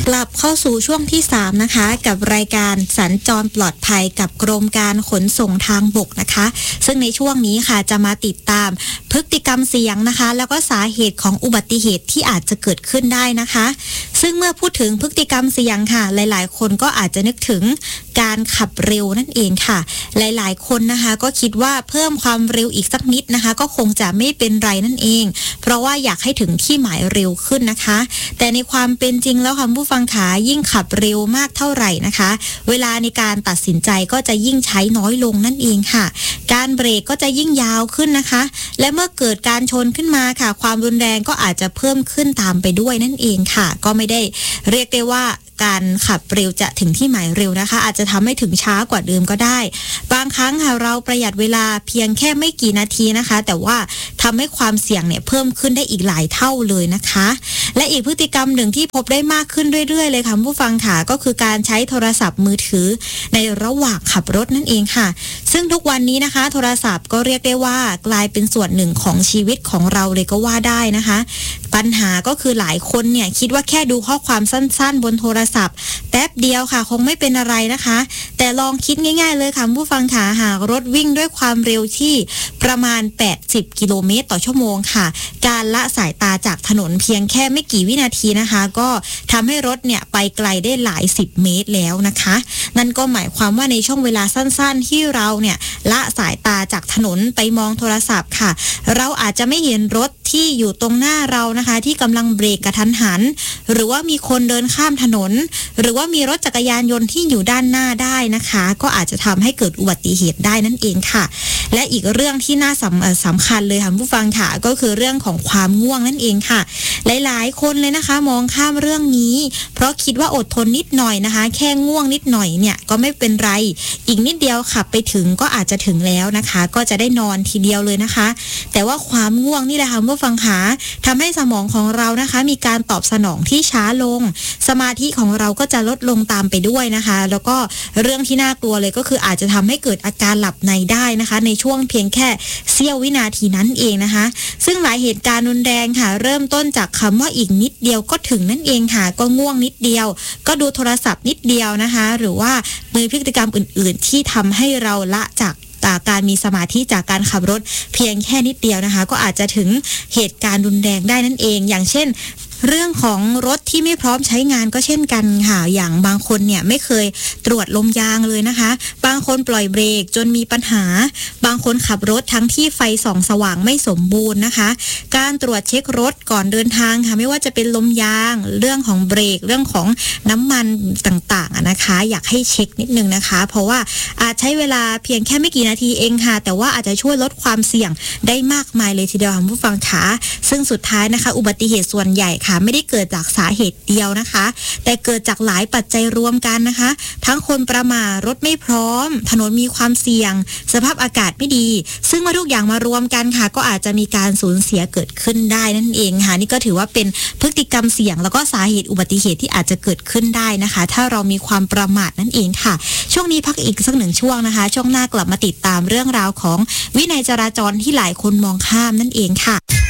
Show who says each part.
Speaker 1: กลับเข้าสู่ช่วงที่3นะคะกับรายการสัญจรปลอดภัยกับกรมการขนส่งทางบกนะคะซึ่งในช่วงนี้ค่ะจะมาติดตามพฤติกรรมเสี่ยงนะคะแล้วก็สาเหตุของอุบัติเหตุที่อาจจะเกิดขึ้นได้นะคะซึ่งเมื่อพูดถึงพฤติกรรมเสี่ยงค่ะหลายๆคนก็อาจจะนึกถึงการขับเร็วนั่นเองค่ะหลายๆคนนะคะก็คิดว่าเพิ่มความเร็วอีกสักนิดนะคะก็คงจะไม่เป็นไรนั่นเองเพราะว่าอยากให้ถึงที่หมายเร็วขึ้นนะคะแต่ในความเป็นจริงแล้วค่ะผู้ฟังขายิ่งขับเร็วมากเท่าไหร่นะคะเวลาในการตัดสินใจก็จะยิ่งใช้น้อยลงนั่นเองค่ะการเบรกก็จะยิ่งยาวขึ้นนะคะและเมื่อเกิดการชนขึ้นมาค่ะความรุนแรงก็อาจจะเพิ่มขึ้นตามไปด้วยนั่นเองค่ะก็ไม่ได้เรียกได้ว่าการขับเร็วจะถึงที่หมายเร็วนะคะอาจจะทำให้ถึงช้ากว่าเดิมก็ได้บางครั้งค่ะเราประหยัดเวลาเพียงแค่ไม่กี่นาทีนะคะแต่ว่าทำให้ความเสี่ยงเนี่ยเพิ่มขึ้นได้อีกหลายเท่าเลยนะคะและอีกพฤติกรรมหนึ่งที่พบได้มากขึ้นเรื่อยๆเลยค่ะผู้ฟังค่ะก็คือการใช้โทรศัพท์มือถือในระหว่างขับรถนั่นเองค่ะซึ่งทุกวันนี้นะคะโทรศัพท์ก็เรียกได้ว่ากลายเป็นส่วนหนึ่งของชีวิตของเราเลยก็ว่าได้นะคะปัญหาก็คือหลายคนเนี่ยคิดว่าแค่ดูข้อความสั้นๆบนโทรศัพท์แป๊บเดียวค่ะคงไม่เป็นอะไรนะคะแต่ลองคิดง่ายๆเลยค่ะผู้ฟังค่ะหากรถวิ่งด้วยความเร็วที่ประมาณ80กิโลเมตรต่อชั่วโมงค่ะการละสายตาจากถนนเพียงแค่ไม่กี่วินาทีนะคะก็ทำให้รถเนี่ยไปไกลได้หลาย10เมตรแล้วนะคะนั่นก็หมายความว่าในช่วงเวลาสั้นๆที่เราเนี่ยละสายตาจากถนนไปมองโทรศัพท์ค่ะเราอาจจะไม่เห็นรถที่อยู่ตรงหน้าเรานะคะที่กำลังเบรกกระทันหันหรือว่ามีคนเดินข้ามถนนหรือว่ามีรถจักรยานยนต์ที่อยู่ด้านหน้าได้นะคะก็อาจจะทำให้เกิดอุบัติเหตุได้นั่นเองค่ะและอีกเรื่องที่น่าสำคัญเลยค่ะผู้ฟังค่ะก็คือเรื่องของความง่วงนั่นเองค่ะหลายๆคนเลยนะคะมองข้ามเรื่องนี้เพราะคิดว่าอดทนนิดหน่อยนะคะแค่ง่วงนิดหน่อยเนี่ยก็ไม่เป็นไรอีกนิดเดียวขับไปถึงก็อาจจะถึงแล้วนะคะก็จะได้นอนทีเดียวเลยนะคะแต่ว่าความง่วงนี่แหละค่ะผู้ฟังค่ะทำให้สมองของเรานะคะมีการตอบสนองที่ช้าลงสมาธิของเราก็จะลดลงตามไปด้วยนะคะแล้วก็เรื่องที่น่ากลัวเลยก็คืออาจจะทำให้เกิดอาการหลับในได้นะคะในช่วงเพียงแค่เสี้ยววินาทีนั้นเองนะคะซึ่งหลายเหตุการณ์รุนแรงค่ะเริ่มต้นจากคำว่าอีกนิดเดียวก็ถึงนั่นเองค่ะก็ง่วงนิดเดียวก็ดูโทรศัพท์นิดเดียวนะคะหรือว่ามีพฤติกรรมอื่นๆที่ทำให้เราละจากการมีสมาธิจากการขับรถเพียงแค่นิดเดียวนะคะก็อาจจะถึงเหตุการณ์รุนแรงได้นั่นเองอย่างเช่นเรื่องของรถที่ไม่พร้อมใช้งานก็เช่นกันค่ะอย่างบางคนเนี่ยไม่เคยตรวจลมยางเลยนะคะบางคนปล่อยเบรกจนมีปัญหาบางคนขับรถทั้งที่ไฟส่องสว่างไม่สมบูรณ์นะคะการตรวจเช็ครถก่อนเดินทางค่ะไม่ว่าจะเป็นลมยางเรื่องของเบรกเรื่องของน้ำมันต่างๆนะคะอยากให้เช็คนิดนึงนะคะเพราะว่าอาจใช้เวลาเพียงแค่ไม่กี่นาทีเองค่ะแต่ว่าอาจจะช่วยลดความเสี่ยงได้มากมายเลยทีเดียวค่ะผู้ฟังขาซึ่งสุดท้ายนะคะอุบัติเหตุส่วนใหญ่ค่ะไม่ได้เกิดจากสาเหตุเดียวนะคะแต่เกิดจากหลายปัจจัยรวมกันนะคะทั้งคนประมาทรถไม่พร้อมถนนมีความเสี่ยงสภาพอากาศไม่ดีซึ่งเมื่อทุกอย่างมารวมกันค่ะก็อาจจะมีการสูญเสียเกิดขึ้นได้นั่นเองค่ะนี่ก็ถือว่าเป็นพฤติกรรมเสี่ยงแล้วก็สาเหตุอุบัติเหตุที่อาจจะเกิดขึ้นได้นะคะถ้าเรามีความประมาทนั่นเองค่ะช่วงนี้พักอีกสักหนึ่งช่วงนะคะช่วงหน้ากลับมาติดตามเรื่องราวของวินัยจราจรที่หลายคนมองข้ามนั่นเองค่ะ